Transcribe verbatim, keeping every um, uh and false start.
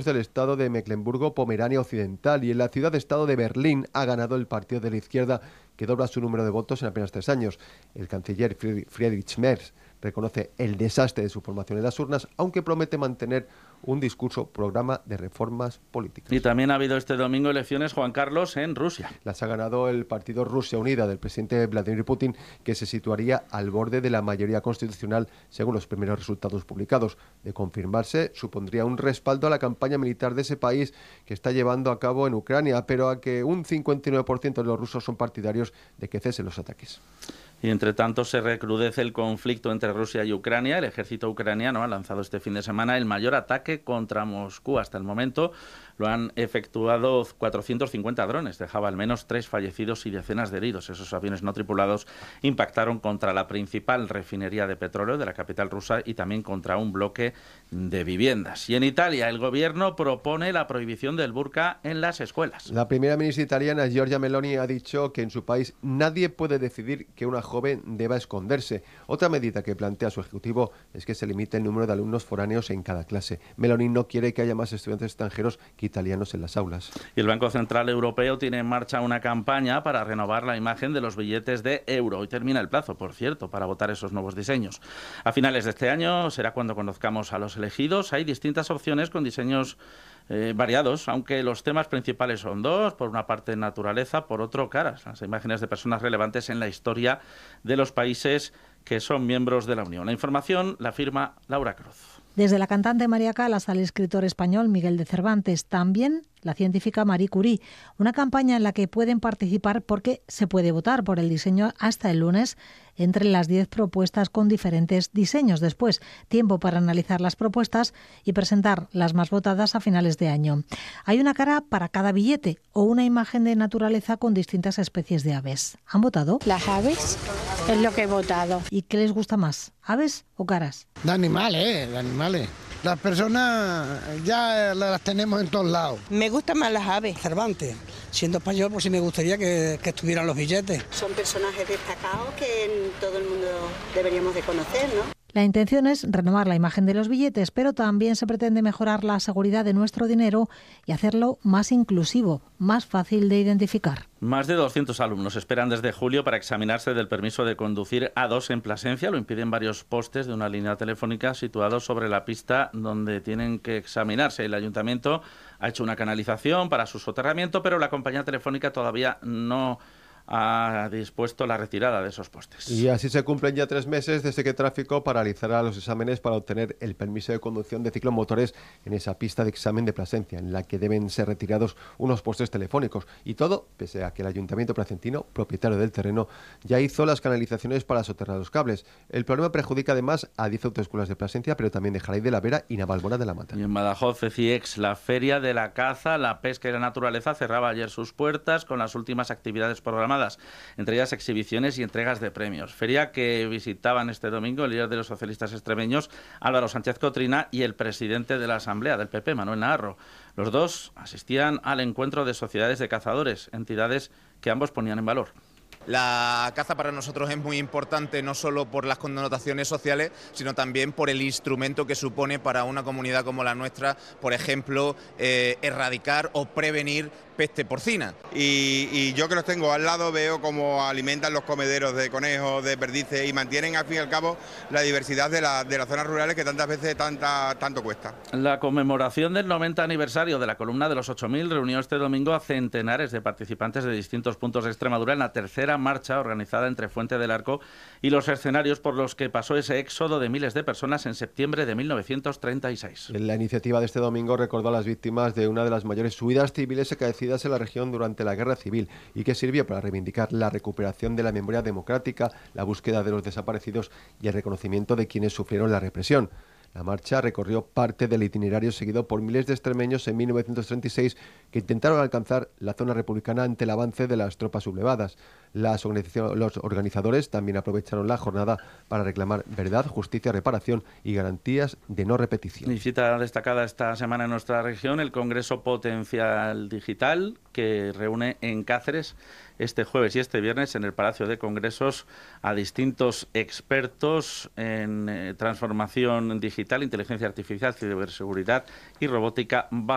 del estado de Mecklemburgo-Pomerania Occidental, y en la ciudad-estado de Berlín ha ganado el partido de la izquierda, que dobla su número de votos en apenas tres años. El canciller Friedrich Merz reconoce el desastre de su formación en las urnas, aunque promete mantener un discurso programa de reformas políticas. Y también ha habido este domingo elecciones, Juan Carlos, en Rusia. Las ha ganado el partido Rusia Unida del presidente Vladimir Putin, que se situaría al borde de la mayoría constitucional según los primeros resultados publicados. De confirmarse, supondría un respaldo a la campaña militar de ese país que está llevando a cabo en Ucrania, pero a que un cincuenta y nueve por ciento de los rusos son partidarios de que cesen los ataques. Y entre tanto se recrudece el conflicto entre Rusia y Ucrania. El ejército ucraniano ha lanzado este fin de semana el mayor ataque contra Moscú hasta el momento. Lo han efectuado cuatrocientos cincuenta drones. Dejaba al menos tres fallecidos y decenas de heridos. Esos aviones no tripulados impactaron contra la principal refinería de petróleo de la capital rusa y también contra un bloque de viviendas. Y en Italia el gobierno propone la prohibición del burka en las escuelas. La primera ministra italiana, Giorgia Meloni, ha dicho que en su país nadie puede decidir que una joven deba esconderse. Otra medida que plantea su ejecutivo es que se limite el número de alumnos foráneos en cada clase. Meloni no quiere que haya más estudiantes extranjeros que italianos en las aulas. Y el Banco Central Europeo tiene en marcha una campaña para renovar la imagen de los billetes de euro. Hoy termina el plazo, por cierto, para votar esos nuevos diseños. A finales de este año será cuando conozcamos a los elegidos. Hay distintas opciones con diseños Eh, variados, aunque los temas principales son dos: por una parte naturaleza, por otro caras, las imágenes de personas relevantes en la historia de los países que son miembros de la Unión. La información la firma Laura Cruz. Desde la cantante María Callas al escritor español Miguel de Cervantes, también la científica Marie Curie, una campaña en la que pueden participar porque se puede votar por el diseño hasta el lunes entre las diez propuestas con diferentes diseños. Después, tiempo para analizar las propuestas y presentar las más votadas a finales de año. Hay una cara para cada billete o una imagen de naturaleza con distintas especies de aves. ¿Han votado? Las aves es lo que he votado. ¿Y qué les gusta más, aves o caras? De animales, ¿eh? De animales. Las personas ya las tenemos en todos lados. Me gustan más las aves. Cervantes. Siendo español, pues sí me gustaría que, que estuvieran los billetes. Son personajes destacados que todo el mundo deberíamos de conocer, ¿no? La intención es renovar la imagen de los billetes, pero también se pretende mejorar la seguridad de nuestro dinero y hacerlo más inclusivo, más fácil de identificar. Más de doscientos alumnos esperan desde julio para examinarse del permiso de conducir A dos en Plasencia. Lo impiden varios postes de una línea telefónica situados sobre la pista donde tienen que examinarse. El ayuntamiento ha hecho una canalización para su soterramiento, pero la compañía telefónica todavía no ha dispuesto la retirada de esos postes. Y así se cumplen ya tres meses desde que Tráfico paralizará los exámenes para obtener el permiso de conducción de ciclomotores en esa pista de examen de Plasencia, en la que deben ser retirados unos postes telefónicos. Y todo pese a que el Ayuntamiento placentino, propietario del terreno, ya hizo las canalizaciones para soterrar los cables. El problema perjudica además a diez autoescuelas de Plasencia, pero también de Jaray de la Vera y Navalmoral de la Mata. Y en Badajoz, FECIEX, la Feria de la Caza, la Pesca y la Naturaleza, cerraba ayer sus puertas con las últimas actividades programadas, entre ellas exhibiciones y entregas de premios. Feria que visitaban este domingo el líder de los socialistas extremeños, Álvaro Sánchez Cotrina, y el presidente de la Asamblea del P P, Manuel Naharro. Los dos asistían al encuentro de sociedades de cazadores, entidades que ambos ponían en valor. La caza para nosotros es muy importante, no solo por las connotaciones sociales, sino también por el instrumento que supone para una comunidad como la nuestra, por ejemplo, eh, erradicar o prevenir peste porcina. Y, y yo que los tengo al lado veo cómo alimentan los comederos de conejos, de perdices, y mantienen al fin y al cabo la diversidad de, la, de las zonas rurales que tantas veces tanta, tanto cuesta. La conmemoración del noventa aniversario de la columna de los ocho mil reunió este domingo a centenares de participantes de distintos puntos de Extremadura en la tercera marcha organizada entre Fuente del Arco y los escenarios por los que pasó ese éxodo de miles de personas en septiembre de mil novecientos treinta y seis. La iniciativa de este domingo recordó a las víctimas de una de las mayores huidas civiles acaecidas en la región durante la Guerra Civil y que sirvió para reivindicar la recuperación de la memoria democrática, la búsqueda de los desaparecidos y el reconocimiento de quienes sufrieron la represión. La marcha recorrió parte del itinerario seguido por miles de extremeños en mil novecientos treinta y seis que intentaron alcanzar la zona republicana ante el avance de las tropas sublevadas. Las los organizadores también aprovecharon la jornada para reclamar verdad, justicia, reparación y garantías de no repetición. Y cita destacada esta semana en nuestra región, el Congreso Potencial Digital, que reúne en Cáceres este jueves y este viernes en el Palacio de Congresos a distintos expertos en eh, transformación digital, inteligencia artificial, ciberseguridad y robótica bajo